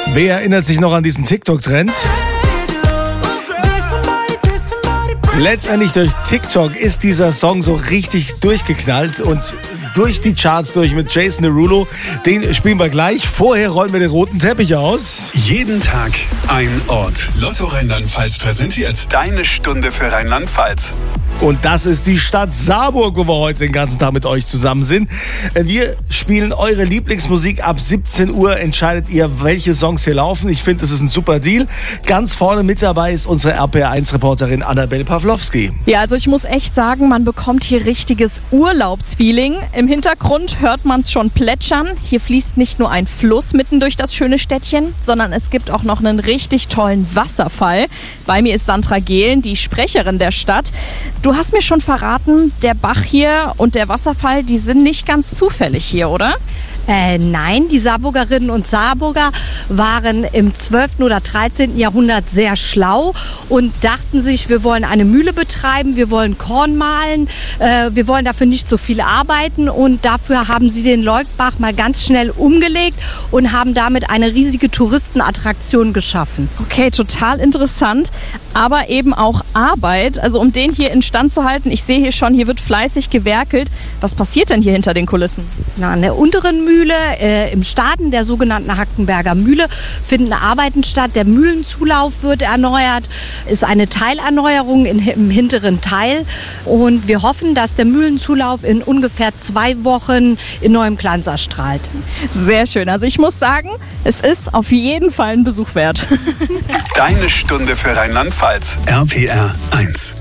Wer erinnert sich noch an diesen TikTok-Trend? Letztendlich durch TikTok ist dieser Song so richtig durchgeknallt und durch die Charts durch mit Jason Derulo. Den spielen wir gleich. Vorher rollen wir den roten Teppich aus. Jeden Tag ein Ort. Lotto Rheinland-Pfalz präsentiert Deine Stunde für Rheinland-Pfalz. Und das ist die Stadt Saarburg, wo wir heute den ganzen Tag mit euch zusammen sind. Wir spielen eure Lieblingsmusik. Ab 17 Uhr entscheidet ihr, welche Songs hier laufen. Ich finde, das ist ein super Deal. Ganz vorne mit dabei ist unsere RPR1-Reporterin Annabelle Pawlowski. Ja, also ich muss echt sagen, man bekommt hier richtiges Urlaubsfeeling. Im Hintergrund hört man es schon plätschern. Hier fließt nicht nur ein Fluss mitten durch das schöne Städtchen, sondern es gibt auch noch einen richtig tollen Wasserfall. Bei mir ist Sandra Gehlen, die Sprecherin der Stadt. Du hast mir schon verraten, der Bach hier und der Wasserfall, die sind nicht ganz zufällig hier, oder? Nein, die Saarburgerinnen und Saarburger waren im 12. oder 13. Jahrhundert sehr schlau und dachten sich, wir wollen eine Mühle betreiben, wir wollen Korn mahlen, wir wollen dafür nicht so viel arbeiten und dafür haben sie den Leukbach mal ganz schnell umgelegt und haben damit eine riesige Touristenattraktion geschaffen. Okay, total interessant, aber eben auch Arbeit, also um den hier instand zu halten. Ich sehe hier schon, hier wird fleißig gewerkelt. Was passiert denn hier hinter den Kulissen? Na, an der unteren Mühle, im Staden der sogenannten Hackenberger Mühle, finden Arbeiten statt. Der Mühlenzulauf wird erneuert, ist eine Teilerneuerung im hinteren Teil. Und wir hoffen, dass der Mühlenzulauf in ungefähr 2 Wochen in neuem Glanz erstrahlt. Sehr schön. Also ich muss sagen, es ist auf jeden Fall ein Besuch wert. Deine Stunde für Rheinland-Pfalz. RPR 1.